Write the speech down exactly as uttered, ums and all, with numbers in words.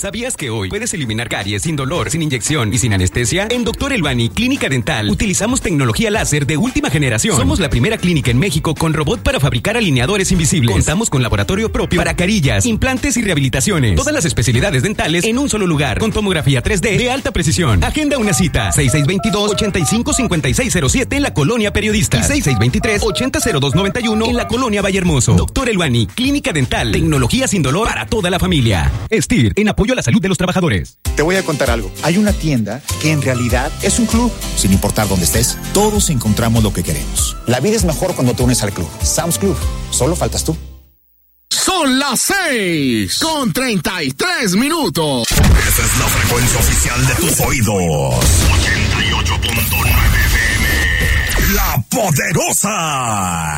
¿Sabías que hoy puedes eliminar caries sin dolor, sin inyección y sin anestesia? En Doctor Elbani Clínica Dental utilizamos tecnología láser de última generación. Somos la primera clínica en México con robot para fabricar alineadores invisibles. Contamos con laboratorio propio para carillas, implantes y rehabilitaciones. Todas las especialidades dentales en un solo lugar, con tomografía tres D de alta precisión. Agenda una cita seis seis dos dos, ocho cinco cinco seis cero siete en la Colonia Periodista y seis seis dos tres, ocho cero cero dos nueve uno en la Colonia Vallehermoso. Doctor Elbani Clínica Dental, tecnología sin dolor para toda la familia. Estir, en apoyo a la salud de los trabajadores. Te voy a contar algo. Hay una tienda que en realidad es un club. Sin importar dónde estés, todos encontramos lo que queremos. La vida es mejor cuando te unes al club. Sam's Club. Solo faltas tú. Son las seis con treinta y tres minutos. Esa es la frecuencia oficial de tus oídos. ochenta y ocho punto nueve F M. La Poderosa.